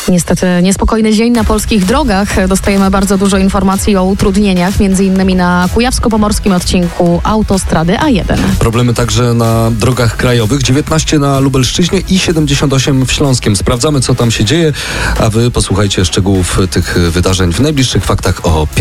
Niestety niespokojny dzień na polskich drogach. Dostajemy bardzo dużo informacji o utrudnieniach, m.in. na kujawsko-pomorskim odcinku autostrady A1. Problemy także na drogach krajowych. 19 na Lubelszczyźnie i 78 w Śląskiem. Sprawdzamy, co tam się dzieje, a wy posłuchajcie szczegółów tych wydarzeń w najbliższych faktach o 1.